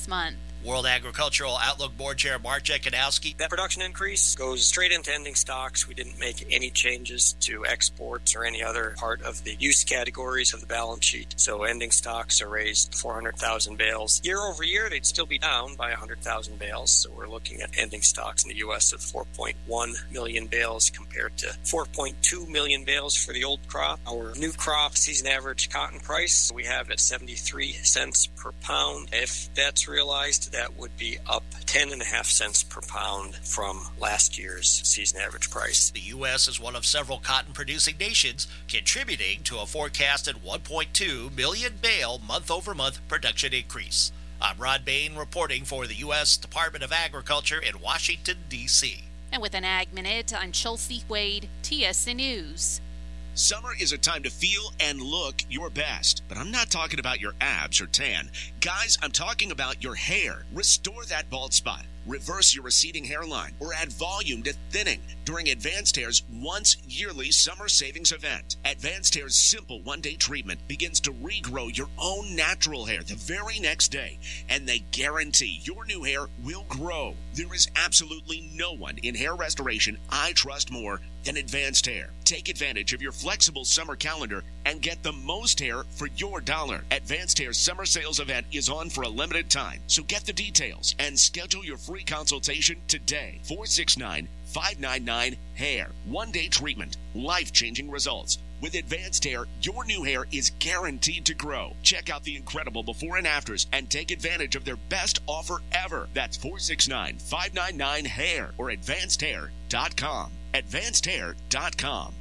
month. World Agricultural Outlook Board Chair Mark Jekanowski. That production increase goes straight into ending stocks. We didn't make any changes to exports or any other part of the use categories of the balance sheet. So ending stocks are raised 400,000 bales. Year over year, they'd still be down by 100,000 bales. So we're looking at ending stocks in the U.S. of 4.1 million bales compared to 4.2 million bales for the old crop. Our new crop season average cotton price we have at 73 cents per pound. If that's realized, that would be up 10.5 cents per pound from last year's season average price. The U.S. is one of several cotton-producing nations contributing to a forecasted 1.2 million bale month-over-month production increase. I'm Rod Bain reporting for the U.S. Department of Agriculture in Washington, D.C. And with an Ag Minute, I'm Chelsea Wade, TSN News. Summer is a time to feel and look your best. But I'm not talking about your abs or tan. Guys, I'm talking about your hair. Restore that bald spot. Reverse your receding hairline or add volume to thinning during Advanced Hair's once yearly summer savings event. Advanced Hair's simple one-day treatment begins to regrow your own natural hair the very next day, and they guarantee your new hair will grow. There is absolutely no one in hair restoration I trust more than Advanced Hair. Take advantage of your flexible summer calendar and get the most hair for your dollar. Advanced Hair's summer sales event is on for a limited time, so get the details and schedule your free consultation today. 469-599-HAIR. One-day treatment. Life-changing results. With Advanced Hair, your new hair is guaranteed to grow. Check out the incredible before and afters and take advantage of their best offer ever. That's 469-599-HAIR or advancedhair.com. advancedhair.com.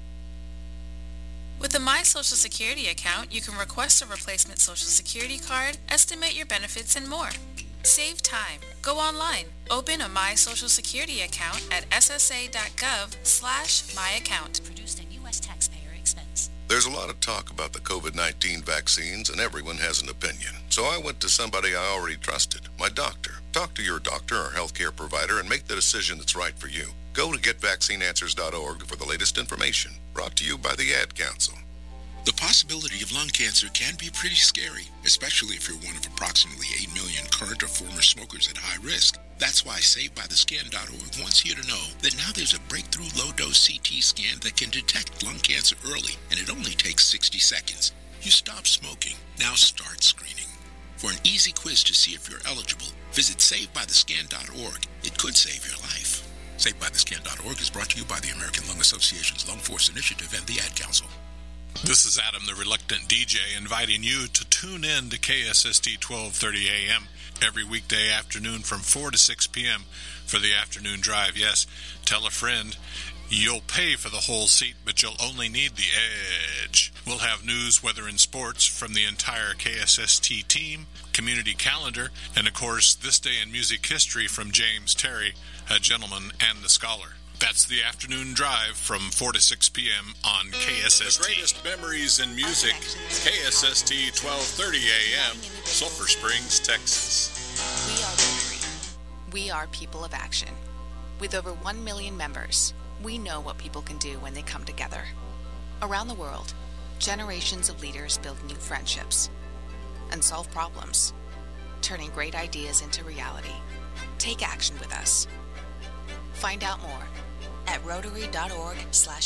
With the My Social Security account, you can request a replacement Social Security card, estimate your benefits, and more. Save time. Go online. Open a My Social Security account at ssa.gov/myaccount. Produced at U.S. taxpayer expense. There's a lot of talk about the COVID-19 vaccines, and everyone has an opinion. So I went to somebody I already trusted, my doctor. Talk to your doctor or healthcare provider and make the decision that's right for you. Go to getvaccineanswers.org for the latest information. Brought to you by the Ad Council. The possibility of lung cancer can be pretty scary, especially if you're one of approximately 8 million current or former smokers at high risk. That's why SaveByTheScan.org wants you to know that now there's a breakthrough low-dose CT scan that can detect lung cancer early, and it only takes 60 seconds. You stop smoking. Now start screening. For an easy quiz to see if you're eligible, visit SaveByTheScan.org. It could save your life. SaveByTheScan.org is brought to you by the American Lung Association's Lung Force Initiative and the Ad Council. This is Adam, the Reluctant DJ, inviting you to tune in to KSST 1230 AM every weekday afternoon from 4 to 6 p.m. for the afternoon drive. Yes, tell a friend. You'll pay for the whole seat, but you'll only need the edge. We'll have news, weather, and sports from the entire KSST team, community calendar, and, of course, This Day in Music History from James Terry, a gentleman and a scholar. That's the afternoon drive from 4 to 6 p.m. on KSST. The greatest memories in music, KSST 1230 AM, Sulphur Springs, Texas. We are Rotary. We are people of action. With over 1 million members, we know what people can do when they come together. Around the world, generations of leaders build new friendships and solve problems, turning great ideas into reality. Take action with us. Find out more at Rotary.org/action.